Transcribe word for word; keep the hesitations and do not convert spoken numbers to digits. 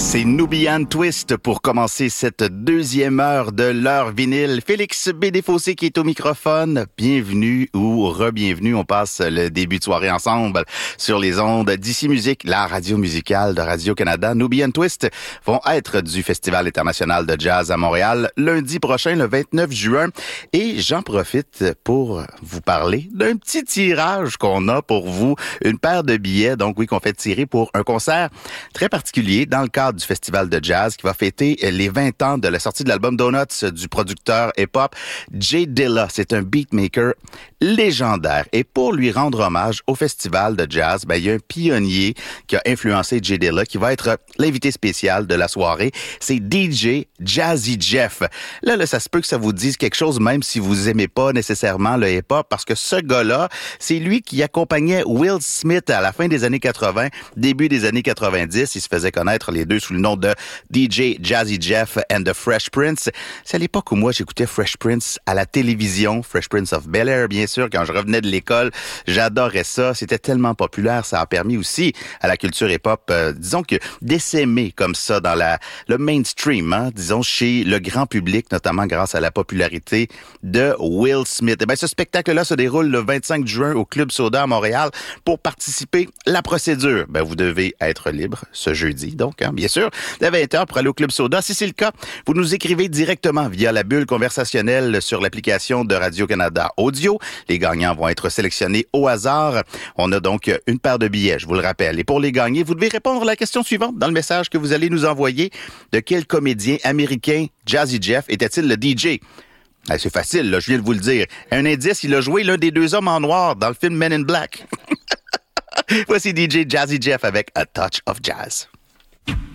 C'est Nubian Twist pour commencer cette deuxième heure de l'heure vinyle. Félix Bédéfossé qui est au microphone. Bienvenue ou re-bienvenue. On passe le début de soirée ensemble sur les ondes d'Ici Musique, la radio musicale de Radio-Canada. Nubian Twist vont être du Festival international de jazz à Montréal lundi prochain, le vingt-neuf juin. Et j'en profite pour vous parler d'un petit tirage qu'on a pour vous. Une paire de billets, donc oui, qu'on fait tirer pour un concert très particulier dans le cadre du Festival de jazz qui va fêter les vingt ans de la sortie de l'album Donuts du producteur hip-hop Jay Dilla. C'est un beatmaker légendaire. Et pour lui rendre hommage au Festival de jazz, ben, il y a un pionnier qui a influencé Jay Dilla qui va être l'invité spécial de la soirée. C'est D J Jazzy Jeff. Là, là, ça se peut que ça vous dise quelque chose même si vous aimez pas nécessairement le hip-hop parce que ce gars-là, c'est lui qui accompagnait Will Smith à la fin des années quatre-vingts, début des années quatre-vingt-dix. Il se faisait connaître les deux sous le nom de D J Jazzy Jeff and the Fresh Prince. C'est à l'époque où moi, j'écoutais Fresh Prince à la télévision, Fresh Prince of Bel-Air, bien sûr, quand je revenais de l'école. J'adorais ça. C'était tellement populaire. Ça a permis aussi à la culture hip-hop, euh, disons que d'essaimer comme ça dans la le mainstream, hein, disons, chez le grand public, notamment grâce à la popularité de Will Smith. Et bien, ce spectacle-là se déroule le vingt-cinq juin au Club Soda à Montréal. Pour participer, la procédure, ben, vous devez être libre ce jeudi, donc, hein, bien sûr, à vingt heures pour aller au Club Soda. Si c'est le cas, vous nous écrivez directement via la bulle conversationnelle sur l'application de Radio-Canada Audio. Les gagnants vont être sélectionnés au hasard. On a donc une paire de billets, je vous le rappelle. Et pour les gagner, vous devez répondre à la question suivante dans le message que vous allez nous envoyer. De quel comédien américain Jazzy Jeff était-il le D J? Ah, c'est facile, là, je viens de vous le dire. Un indice, il a joué l'un des deux hommes en noir dans le film Men in Black. Voici D J Jazzy Jeff avec A Touch of Jazz.